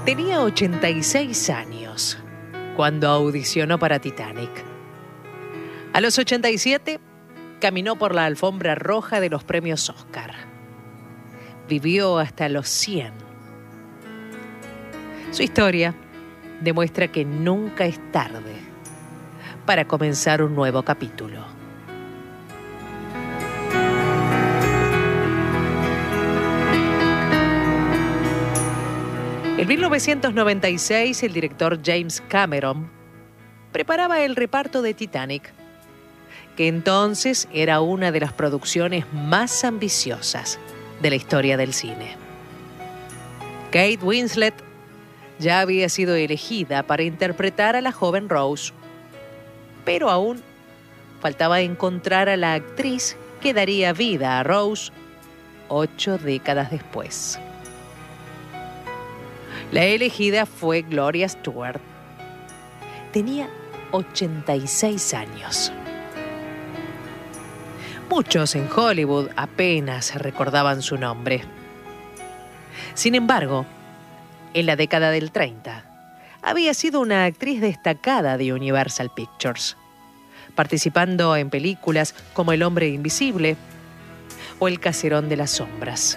Tenía 86 años cuando audicionó para Titanic. A los 87 caminó por la alfombra roja de los premios Oscar. Vivió hasta los 100. Su historia demuestra que nunca es tarde para comenzar un nuevo capítulo. En 1996, el director James Cameron preparaba el reparto de Titanic, que entonces era una de las producciones más ambiciosas de la historia del cine. Kate Winslet ya había sido elegida para interpretar a la joven Rose, pero aún faltaba encontrar a la actriz que daría vida a Rose 8 décadas después. La elegida fue Gloria Stuart. Tenía 86 años. Muchos en Hollywood apenas recordaban su nombre. Sin embargo, en la década del 30, había sido una actriz destacada de Universal Pictures, participando en películas como El hombre invisible o El caserón de las sombras.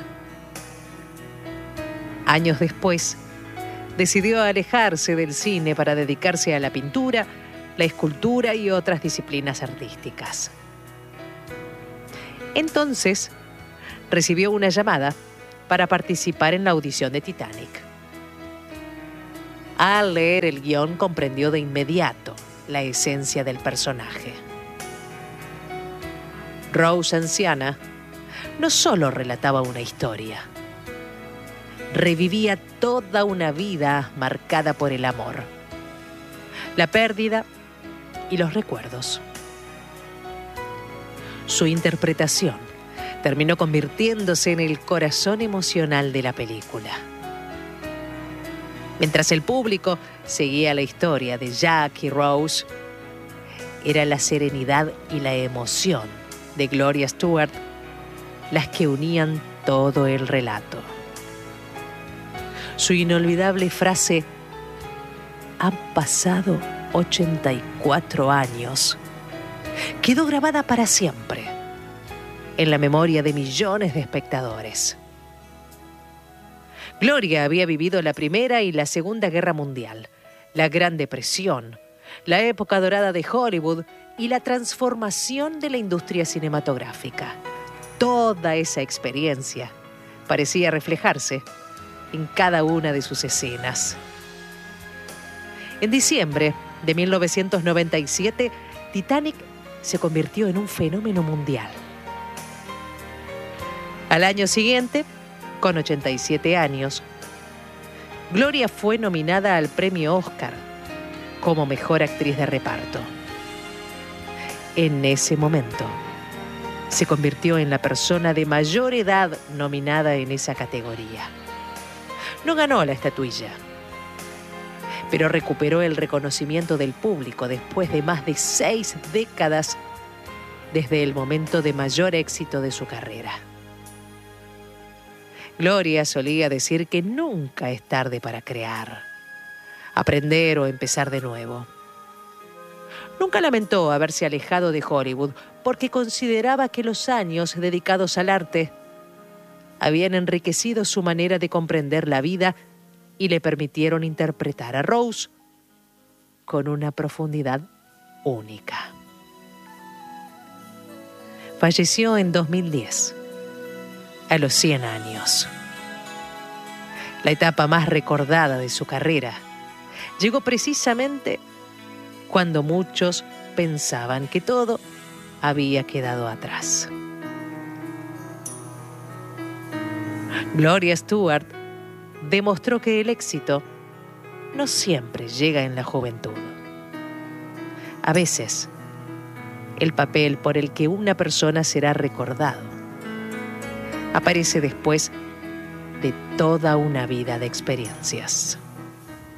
Años después, decidió alejarse del cine para dedicarse a la pintura, la escultura y otras disciplinas artísticas. Entonces, recibió una llamada para participar en la audición de Titanic. Al leer el guión, comprendió de inmediato la esencia del personaje. Rose, anciana, no solo relataba una historia, revivía toda una vida marcada por el amor, la pérdida y los recuerdos. Su interpretación terminó convirtiéndose en el corazón emocional de la película. Mientras el público seguía la historia de Jack y Rose, era la serenidad y la emoción de Gloria Stuart las que unían todo el relato. Su inolvidable frase, "Han pasado 84 años", quedó grabada para siempre en la memoria de millones de espectadores. Gloria había vivido la Primera y la Segunda Guerra Mundial, la Gran Depresión, la época dorada de Hollywood y la transformación de la industria cinematográfica. Toda esa experiencia parecía reflejarse en cada una de sus escenas. En diciembre de 1997, Titanic se convirtió en un fenómeno mundial. Al año siguiente, con 87 años, Gloria fue nominada al premio Oscar como mejor actriz de reparto. En ese momento, se convirtió en la persona de mayor edad nominada en esa categoría. No ganó la estatuilla, pero recuperó el reconocimiento del público después de más de 6 décadas desde el momento de mayor éxito de su carrera. Gloria solía decir que nunca es tarde para crear, aprender o empezar de nuevo. Nunca lamentó haberse alejado de Hollywood porque consideraba que los años dedicados al arte habían enriquecido su manera de comprender la vida y le permitieron interpretar a Rose con una profundidad única. Falleció en 2010, a los 100 años. La etapa más recordada de su carrera llegó precisamente cuando muchos pensaban que todo había quedado atrás. Gloria Stuart demostró que el éxito no siempre llega en la juventud. A veces, el papel por el que una persona será recordado aparece después de toda una vida de experiencias.